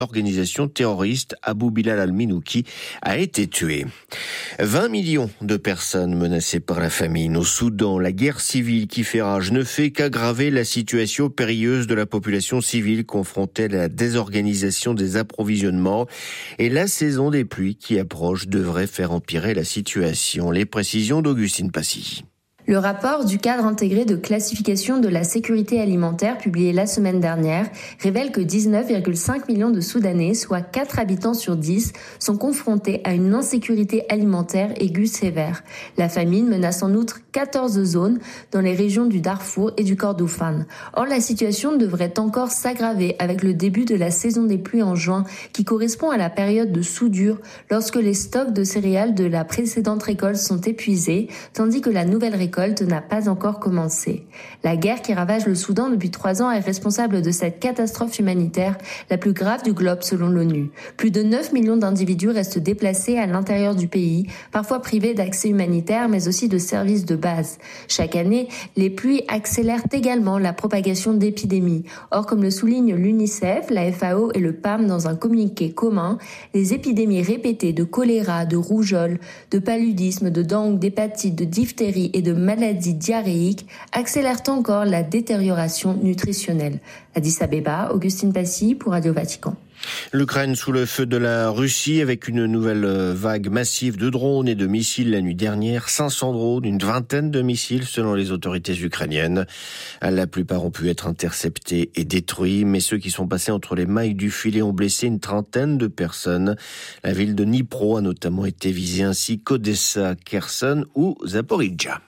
L'organisation terroriste Abu Bilal al-Minouki a été tué. 20 millions de personnes menacées par la famine. Au Soudan, la guerre civile qui fait rage ne fait qu'aggraver la situation périlleuse de la population civile confrontée à la désorganisation des approvisionnements. Et la saison des pluies qui approche devrait faire empirer la situation. Les précisions d'Augustine Passy. Le rapport du cadre intégré de classification de la sécurité alimentaire publié la semaine dernière révèle que 19,5 millions de Soudanais, soit 4 habitants sur 10, sont confrontés à une insécurité alimentaire aiguë sévère. La famine menace en outre 14 zones dans les régions du Darfour et du Kordofan. Or, la situation devrait encore s'aggraver avec le début de la saison des pluies en juin, qui correspond à la période de soudure lorsque les stocks de céréales de la précédente récolte sont épuisés, tandis que la nouvelle récolte n'a pas encore commencé. La guerre qui ravage le Soudan depuis 3 ans est responsable de cette catastrophe humanitaire, la plus grave du globe selon l'ONU. Plus de 9 millions d'individus restent déplacés à l'intérieur du pays, parfois privés d'accès humanitaire, mais aussi de services de base. Chaque année, les pluies accélèrent également la propagation d'épidémies. Or, comme le souligne l'UNICEF, la FAO et le PAM dans un communiqué commun, les épidémies répétées de choléra, de rougeole, de paludisme, de dengue, d'hépatite, de diphtérie et de maladies diarrhéiques accélèrent encore la détérioration nutritionnelle. Addis Abeba, Augustine Passy pour Radio Vatican. L'Ukraine sous le feu de la Russie avec une nouvelle vague massive de drones et de missiles la nuit dernière. 500 drones, une vingtaine de missiles selon les autorités ukrainiennes. La plupart ont pu être interceptés et détruits, mais ceux qui sont passés entre les mailles du filet ont blessé une trentaine de personnes. La ville de Dnipro a notamment été visée, ainsi qu'Odessa, Kherson ou Zaporizhzhia.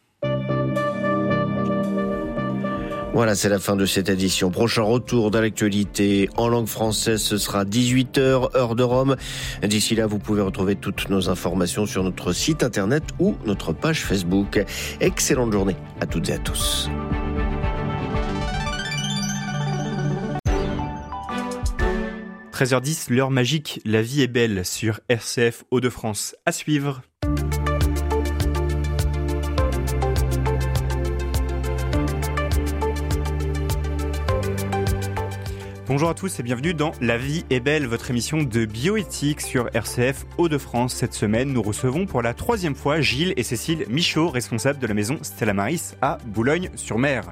Voilà, c'est la fin de cette édition. Prochain retour dans l'actualité en langue française, ce sera 18h, heure de Rome. D'ici là, vous pouvez retrouver toutes nos informations sur notre site internet ou notre page Facebook. Excellente journée à toutes et à tous. – 13h10, l'heure magique, la vie est belle sur RCF Hauts-de-France. À suivre. Bonjour à tous et bienvenue dans La vie est belle, votre émission de bioéthique sur RCF Hauts-de-France. Cette semaine, nous recevons pour la 3e fois Gilles et Cécile Michaud, responsables de la maison Stella Maris à Boulogne-sur-Mer.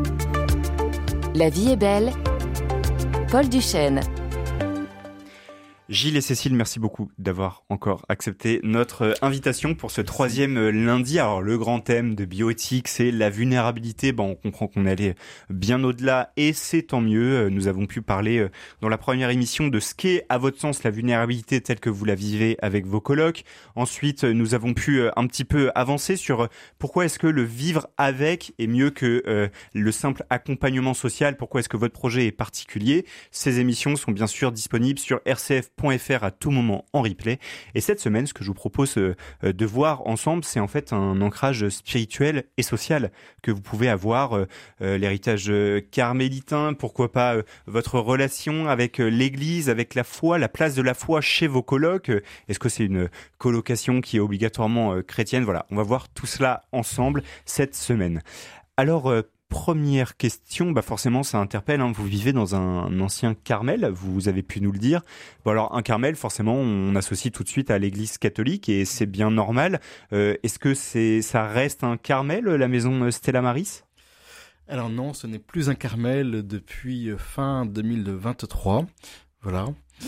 La vie est belle, Paul Duchesne. Gilles et Cécile, merci beaucoup d'avoir encore accepté notre invitation pour ce 3e lundi. Alors, le grand thème de bioéthique, c'est la vulnérabilité. On comprend qu'on est allé bien au-delà et c'est tant mieux. Nous avons pu parler dans la première émission de ce qu'est, à votre sens, la vulnérabilité telle que vous la vivez avec vos colocs. Ensuite, nous avons pu un petit peu avancer sur pourquoi est-ce que le vivre avec est mieux que le simple accompagnement social. Pourquoi est-ce que votre projet est particulier. Ces émissions sont bien sûr disponibles sur rcf.fr à tout moment en replay. Et cette semaine, ce que je vous propose de voir ensemble, c'est en fait un ancrage spirituel et social que vous pouvez avoir, l'héritage carmélitain, pourquoi pas votre relation avec l'église, avec la foi, la place de la foi chez vos colocs. Est-ce que c'est une colocation qui est obligatoirement chrétienne? Voilà, on va voir tout cela ensemble cette semaine. Alors, première question, forcément ça interpelle, vous vivez dans un ancien Carmel, vous avez pu nous le dire. Alors un Carmel, forcément on associe tout de suite à l'église catholique et c'est bien normal. Est-ce que ça reste un Carmel, la maison Stella Maris ? Alors non, ce n'est plus un Carmel depuis fin 2023, voilà.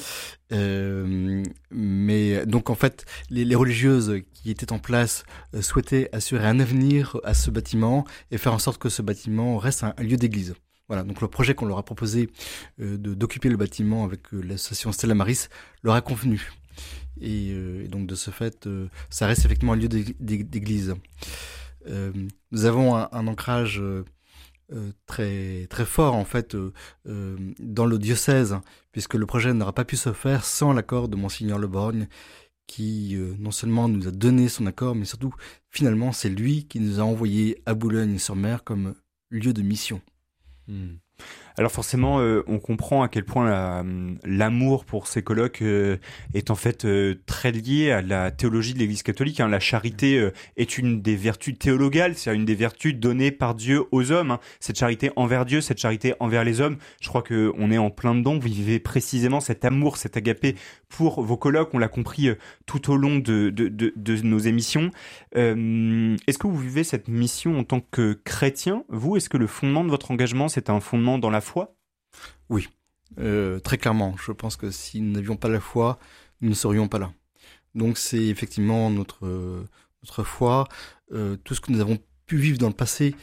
Mais donc en fait les religieuses qui étaient en place souhaitaient assurer un avenir à ce bâtiment et faire en sorte que ce bâtiment reste un lieu d'église. Voilà, donc le projet qu'on leur a proposé d'occuper le bâtiment avec l'association Stella Maris leur a convenu. Et donc de ce fait, ça reste effectivement un lieu d'église. Nous avons un ancrage très très fort en fait dans le diocèse, puisque le projet n'aura pas pu se faire sans l'accord de Monseigneur Le Borgne, qui non seulement nous a donné son accord, mais surtout finalement c'est lui qui nous a envoyé à Boulogne-sur-Mer comme lieu de mission. Alors forcément, on comprend à quel point l'amour pour ces colloques est en fait très lié à la théologie de l'Église catholique. La charité est une des vertus théologales, c'est une des vertus données par Dieu aux hommes. Cette charité envers Dieu, cette charité envers les hommes, je crois qu'on est en plein dedans. Vous vivez précisément cet amour, cet agapé pour vos colloques. On l'a compris tout au long de nos émissions. Est-ce que vous vivez cette mission en tant que chrétien, vous? Est-ce que le fondement de votre engagement, c'est un fondement dans la foi? Oui, très clairement. Je pense que si nous n'avions pas la foi, nous ne serions pas là. Donc c'est effectivement notre foi, tout ce que nous avons pu vivre dans le passé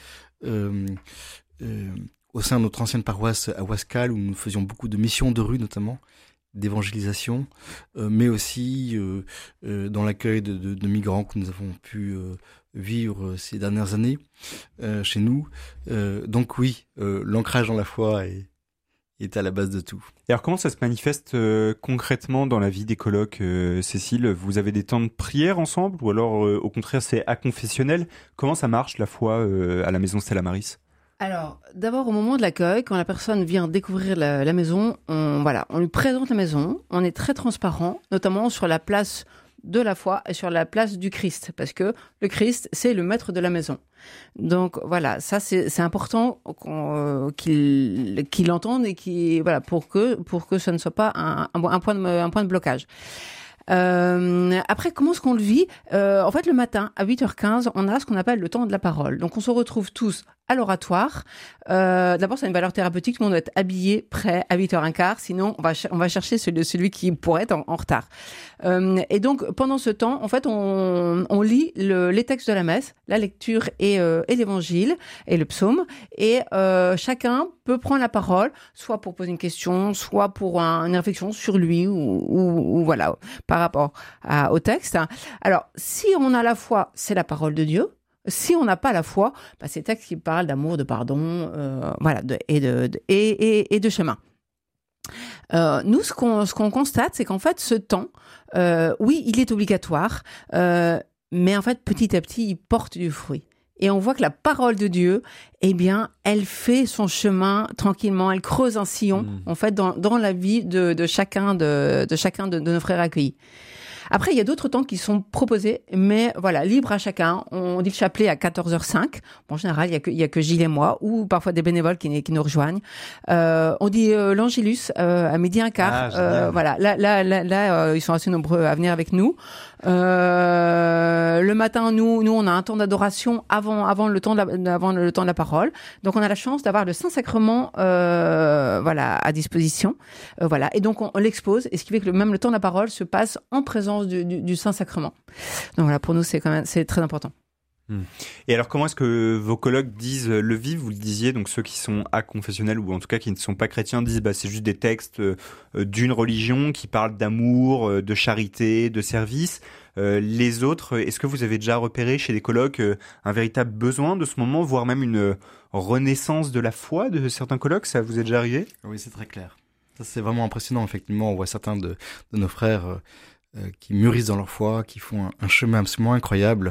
au sein de notre ancienne paroisse à Ouascal, où nous faisions beaucoup de missions de rue notamment, d'évangélisation, mais aussi dans l'accueil de migrants que nous avons pu vivre ces dernières années chez nous. Donc oui, l'ancrage dans la foi est à la base de tout. Et alors comment ça se manifeste concrètement dans la vie des colloques, Cécile? Vous avez des temps de prière ensemble ou alors au contraire c'est aconfessionnel? Comment ça marche la foi à la maison Stella Maris? Alors, d'abord, au moment de l'accueil, quand la personne vient découvrir la maison, on lui présente la maison, on est très transparent, notamment sur la place de la foi et sur la place du Christ, parce que le Christ, c'est le maître de la maison. Donc voilà, ça c'est important qu'il entende et pour que ça ne soit pas un point de blocage. Après, comment est-ce qu'on le vit? En fait, le matin, à 8h15, on a ce qu'on appelle le temps de la parole. Donc, on se retrouve tous à l'oratoire. D'abord, ça a une valeur thérapeutique. Tout le monde doit être habillé, prêt à 8h15. Sinon, on va chercher celui qui pourrait être en retard. Et donc, pendant ce temps, en fait, on lit les textes de la messe, la lecture et l'évangile et le psaume. Et chacun peut prendre la parole, soit pour poser une question, soit pour une réflexion sur lui ou voilà, par rapport au texte. Alors, si on a la foi, c'est la parole de Dieu. Si on n'a pas la foi, c'est le texte qui parle d'amour, de pardon, et de chemin. Nous, ce qu'on constate, c'est qu'en fait, ce temps, oui, il est obligatoire, mais en fait, petit à petit, il porte du fruit. Et on voit que la parole de Dieu, eh bien, elle fait son chemin tranquillement, elle creuse un sillon, en fait, dans la vie de chacun de nos frères accueillis. Après, il y a d'autres temps qui sont proposés, mais voilà, libre à chacun. On dit le chapelet à 14h05. Bon, en général, il y a que Gilles et moi, ou parfois des bénévoles qui nous rejoignent. On dit l'Angélus à 12h15. Voilà, là, ils sont assez nombreux à venir avec nous. Le matin, nous, on a un temps d'adoration avant le temps de la parole. Donc, on a la chance d'avoir le Saint-Sacrement, à disposition. Voilà, et donc on l'expose, et ce qui fait que même le temps de la parole se passe en présence du Saint-Sacrement. Donc voilà, pour nous, c'est très important. Et alors, comment est-ce que vos colloques disent le vivre? Vous le disiez, donc ceux qui sont aconfessionnels ou en tout cas qui ne sont pas chrétiens disent c'est juste des textes d'une religion qui parlent d'amour, de charité, de service. Les autres, est-ce que vous avez déjà repéré chez les colloques un véritable besoin de ce moment, voire même une renaissance de la foi de certains colloques? Ça vous est déjà arrivé? Oui, c'est très clair. Ça, c'est vraiment impressionnant, effectivement. On voit certains de nos frères qui mûrissent dans leur foi, qui font un chemin absolument incroyable.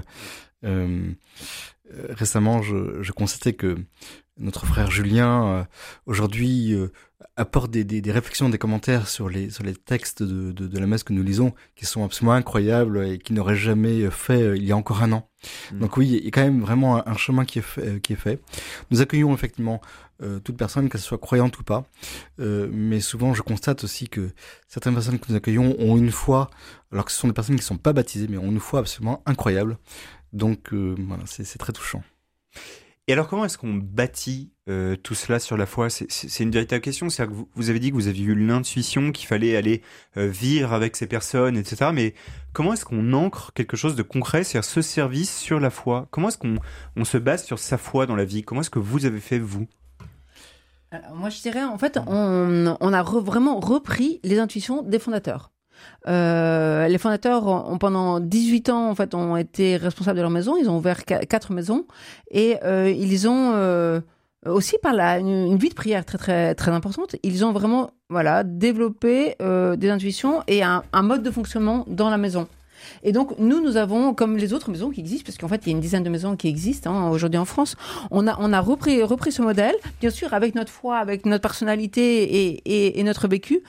Récemment, je constatais que notre frère Julien, aujourd'hui, apporte des réflexions, des commentaires sur les textes de la messe que nous lisons, qui sont absolument incroyables et qu'il n'aurait jamais fait il y a encore un an. Donc oui, il y a quand même vraiment un chemin qui est fait. Nous accueillons effectivement toute personne, qu'elle soit croyante ou pas, mais souvent je constate aussi que certaines personnes que nous accueillons ont une foi, alors que ce sont des personnes qui ne sont pas baptisées, mais ont une foi absolument incroyable. Donc voilà, c'est très touchant. Et alors, comment est-ce qu'on bâtit tout cela sur la foi? C'est une véritable question. C'est-à-dire que vous avez dit que vous aviez eu l'intuition qu'il fallait aller vivre avec ces personnes, etc. Mais comment est-ce qu'on ancre quelque chose de concret, c'est-à-dire ce service sur la foi? Comment est-ce qu'on se base sur sa foi dans la vie? Comment est-ce que vous avez fait, vous? Alors, moi, je dirais, en fait, on a vraiment repris les intuitions des fondateurs. Les fondateurs ont pendant 18 ans en fait ont été responsables de leur maison. Ils ont ouvert 4 maisons et ils ont aussi par une vie de prière très très très importante. Ils ont vraiment développé des intuitions et un mode de fonctionnement dans la maison. Et donc, nous avons, comme les autres maisons qui existent, parce qu'en fait, il y a une dizaine de maisons qui existent aujourd'hui en France, on a repris ce modèle, bien sûr, avec notre foi, avec notre personnalité et notre vécu,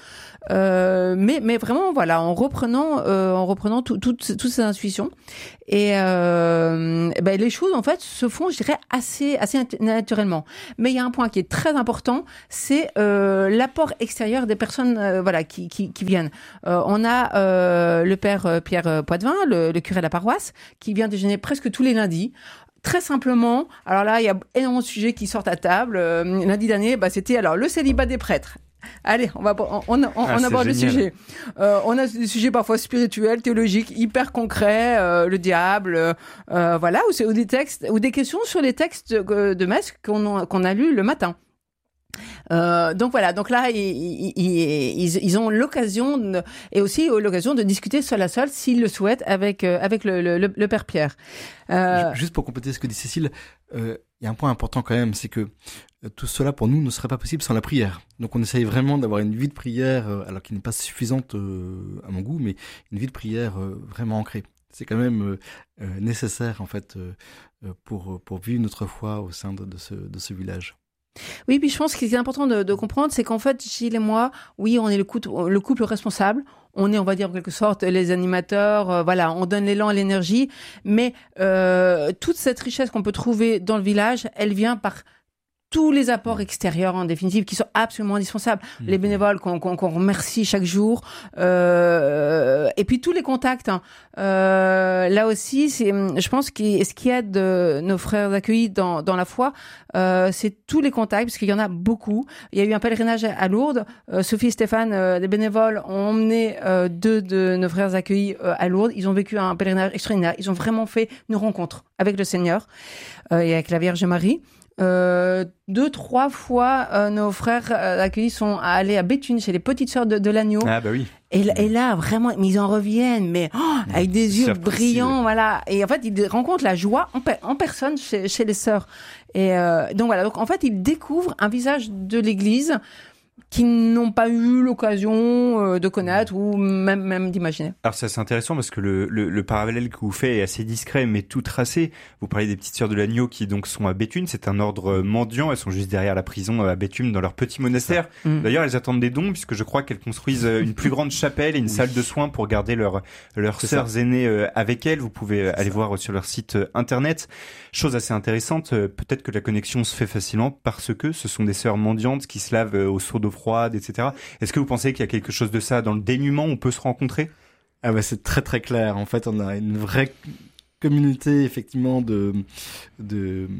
mais vraiment, voilà, en reprenant toutes ces intuitions. Et les choses, en fait, se font, je dirais, assez naturellement. Mais il y a un point qui est très important, c'est l'apport extérieur des personnes qui viennent. On a le père Pierre Poitvin, le curé de la paroisse, qui vient déjeuner presque tous les lundis. Très simplement, alors là, il y a énormément de sujets qui sortent à table. Lundi dernier, c'était alors le célibat des prêtres. Allez, on aborde le sujet. On a des sujets parfois spirituels, théologiques, hyper concrets, le diable, ou des textes, ou des questions sur les textes de messe qu'on a lus le matin. Donc là, ils ont l'occasion et aussi l'occasion de discuter seul à seul, s'ils le souhaitent, avec le père Pierre. Juste pour compléter ce que dit Cécile, il y a un point important quand même, c'est que tout cela pour nous ne serait pas possible sans la prière. Donc on essaye vraiment d'avoir une vie de prière, alors qui n'est pas suffisante à mon goût, mais une vie de prière vraiment ancrée. C'est quand même nécessaire en fait pour vivre notre foi au sein de ce village. Oui, puis je pense qu'il est important de comprendre, c'est qu'en fait, Gilles et moi, oui, on est le couple responsable. On est, on va dire en quelque sorte, les animateurs. On donne l'élan et l'énergie. Mais toute cette richesse qu'on peut trouver dans le village, elle vient par tous les apports extérieurs, en définitive, qui sont absolument indispensables. Les bénévoles qu'on remercie chaque jour. Et puis tous les contacts. Là aussi, je pense que ce qui aide nos frères accueillis dans la foi, c'est tous les contacts, parce qu'il y en a beaucoup. Il y a eu un pèlerinage à Lourdes. Sophie et Stéphane, les bénévoles, ont emmené 2 de nos frères accueillis à Lourdes. Ils ont vécu un pèlerinage extraordinaire. Ils ont vraiment fait une rencontre avec le Seigneur et avec la Vierge Marie. 2-3 fois, nos frères accueillis sont allés à Béthune, chez les petites sœurs de l'agneau. Ah bah oui. Et là, vraiment, mais ils en reviennent, avec des yeux brillants, voilà. Et en fait, ils rencontrent la joie en personne chez les sœurs. Et donc en fait, ils découvrent un visage de l'Église qui n'ont pas eu l'occasion de connaître ou même d'imaginer. Alors ça c'est intéressant parce que le parallèle que vous faites est assez discret mais tout tracé. Vous parlez des petites sœurs de l'agneau qui donc sont à Béthune, c'est un ordre mendiant, elles sont juste derrière la prison à Béthune dans leur petit monastère. D'ailleurs elles attendent des dons puisque je crois qu'elles construisent une plus grande chapelle et une salle de soins pour garder leurs sœurs aînées avec elles. Vous pouvez aller voir sur leur site internet. Chose assez intéressante, peut-être que la connexion se fait facilement parce que ce sont des sœurs mendiantes qui se lavent au seau d'eau froide, etc. Est-ce que vous pensez qu'il y a quelque chose de ça dans le dénuement, on peut se rencontrer? Ah bah c'est très très clair. En fait, on a une vraie communauté effectivement dans le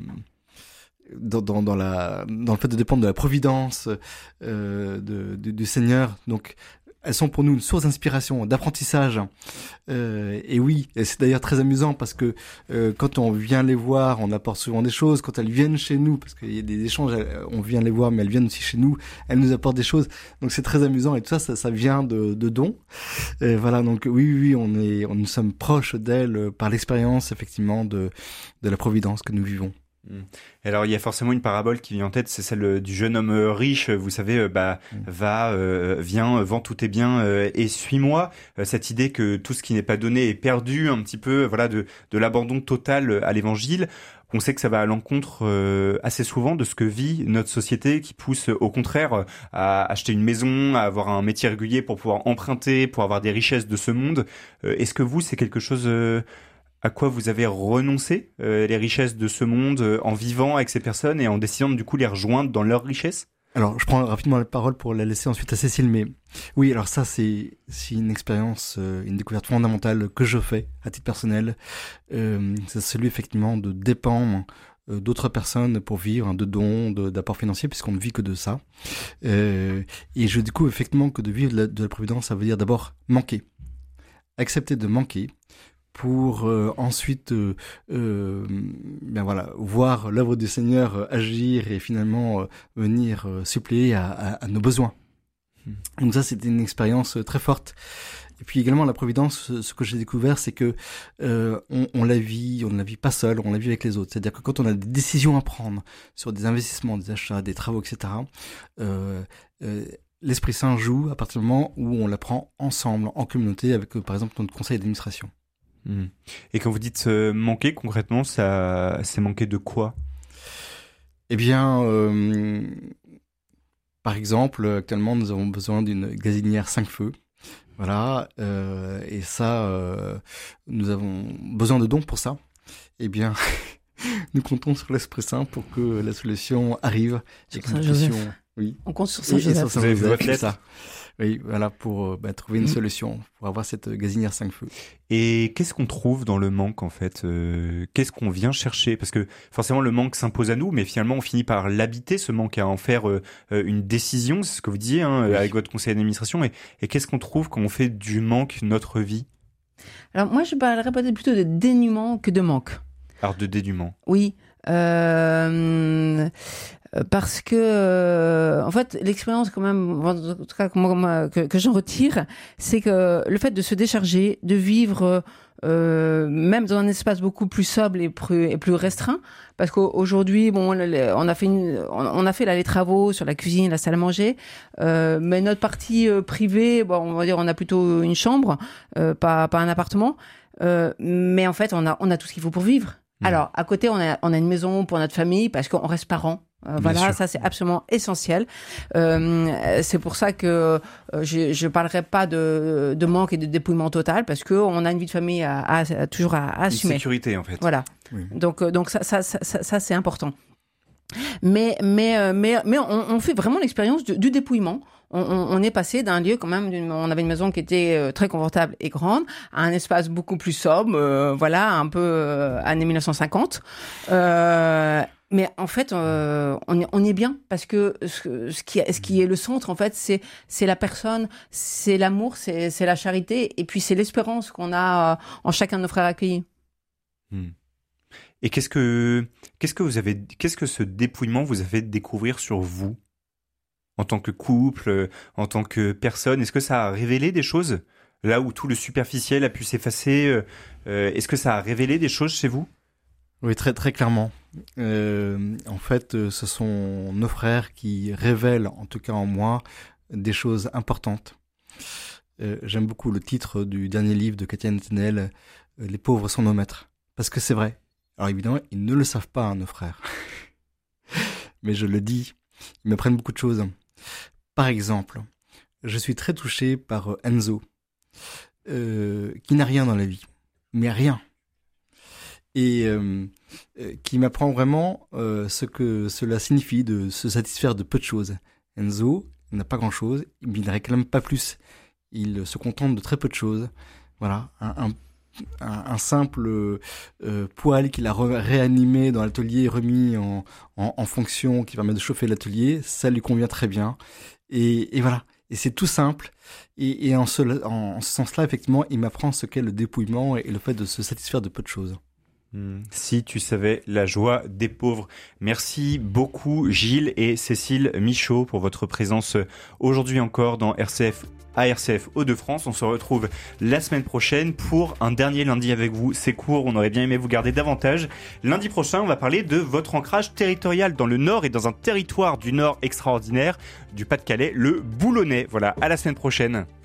fait de dépendre de la providence du Seigneur. Donc elles sont pour nous une source d'inspiration, d'apprentissage. Et oui, et c'est d'ailleurs très amusant parce que quand on vient les voir, on apporte souvent des choses. Quand elles viennent chez nous, parce qu'il y a des échanges, on vient les voir, mais elles viennent aussi chez nous, elles nous apportent des choses. Donc c'est très amusant et tout ça vient de dons. Et voilà, donc oui, nous sommes proches d'elles par l'expérience effectivement de la providence que nous vivons. Alors il y a forcément une parabole qui vient en tête, c'est celle du jeune homme riche, vous savez, viens, vends tous tes biens et suis-moi. Cette idée que tout ce qui n'est pas donné est perdu, un petit peu, voilà, de l'abandon total à l'évangile. On sait que ça va à l'encontre assez souvent de ce que vit notre société, qui pousse au contraire à acheter une maison, à avoir un métier régulier pour pouvoir emprunter, pour avoir des richesses de ce monde. Est-ce que vous, c'est quelque chose à quoi vous avez renoncé, les richesses de ce monde, en vivant avec ces personnes et en décidant de du coup les rejoindre dans leurs richesses? Alors, je prends rapidement la parole pour la laisser ensuite à Cécile, mais oui, alors ça, c'est une expérience, une découverte fondamentale que je fais à titre personnel. C'est celui, effectivement, de dépendre d'autres personnes pour vivre, de dons, d'apports financiers, puisqu'on ne vit que de ça. Et je découvre, effectivement, que de vivre de la providence, ça veut dire d'abord manquer. Accepter de manquer pour ensuite voir l'œuvre du Seigneur agir et finalement venir suppléer à nos besoins. Donc ça, c'était une expérience très forte. Et puis également la providence, ce que j'ai découvert, c'est que on la vit pas seul, on la vit avec les autres. C'est-à-dire que quand on a des décisions à prendre sur des investissements, des achats, des travaux, etc., l'Esprit Saint joue à partir du moment où on la prend ensemble, en communauté, avec par exemple notre conseil d'administration. Et quand vous dites manquer, concrètement, c'est manquer de quoi? Eh bien, par exemple, actuellement, nous avons besoin d'une gazinière 5 feux. Voilà, et ça, nous avons besoin de dons pour ça. Eh bien, nous comptons sur l'Esprit Saint pour que la solution arrive. Sur Saint-Joseph. Oui. On compte sur Saint-Joseph. Vous avez vu votre lettre. Oui, voilà, pour trouver une solution, pour avoir cette gazinière 5 feux. Et qu'est-ce qu'on trouve dans le manque, en fait? Qu'est-ce qu'on vient chercher? Parce que forcément, le manque s'impose à nous, mais finalement, on finit par l'habiter, ce manque, à en faire une décision, c'est ce que vous disiez, Oui. avec votre conseil d'administration. Et qu'est-ce qu'on trouve quand on fait du manque notre vie? Alors moi, je parlerais peut-être plutôt de dénuement que de manque. Alors, de dénuement. Oui. Parce que en fait l'expérience quand même, en tout cas que j'en retire, c'est que le fait de se décharger, de vivre même dans un espace beaucoup plus sobre et plus restreint, parce qu'aujourd'hui on a fait là les travaux sur la cuisine, la salle à manger, mais notre partie privée, on va dire on a plutôt une chambre, pas un appartement, mais en fait on a tout ce qu'il faut pour vivre. Alors à côté on a une maison pour notre famille parce qu'on reste parents. Voilà, ça c'est absolument essentiel. C'est pour ça que je parlerai pas de manque et de dépouillement total, parce que on a une vie de famille toujours à assumer. Une sécurité en fait. Voilà. Oui. Donc ça c'est important. Mais on fait vraiment l'expérience du dépouillement. On est passé d'un lieu quand même, on avait une maison qui était très confortable et grande, à un espace beaucoup plus sobre, voilà, un peu années 1950. Mais en fait, on est bien, parce que ce qui est le centre, en fait, c'est la personne, c'est l'amour, c'est la charité, et puis c'est l'espérance qu'on a en chacun de nos frères accueillis. Et qu'est-ce que ce dépouillement vous a fait découvrir sur vous, en tant que couple, en tant que personne? Est-ce que ça a révélé des choses là où tout le superficiel a pu s'effacer? Est-ce que ça a révélé des choses chez vous? Oui, très très clairement. En fait, ce sont nos frères qui révèlent, en tout cas en moi, des choses importantes. J'aime beaucoup le titre du dernier livre de Katia Netanel, Les pauvres sont nos maîtres. Parce que c'est vrai. Alors évidemment, ils ne le savent pas, nos frères. Mais je le dis, ils m'apprennent beaucoup de choses. Par exemple, je suis très touché par Enzo, qui n'a rien dans la vie. Mais rien. Et qui m'apprend vraiment ce que cela signifie de se satisfaire de peu de choses. Enzo n'a pas grand-chose, mais il ne réclame pas plus. Il se contente de très peu de choses. Voilà, un simple poêle qu'il a réanimé dans l'atelier, remis en fonction, qui permet de chauffer l'atelier, ça lui convient très bien. Et voilà, et c'est tout simple. Et en ce sens-là, effectivement, il m'apprend ce qu'est le dépouillement et le fait de se satisfaire de peu de choses. Si tu savais la joie des pauvres. Merci beaucoup Gilles et Cécile Michaud pour votre présence aujourd'hui encore dans RCF Hauts-de-France. On se retrouve la semaine prochaine pour un dernier lundi avec vous. C'est court, on aurait bien aimé vous garder davantage. Lundi prochain, on va parler de votre ancrage territorial dans le Nord et dans un territoire du Nord extraordinaire, du Pas-de-Calais, le Boulonnais. Voilà, à la semaine prochaine.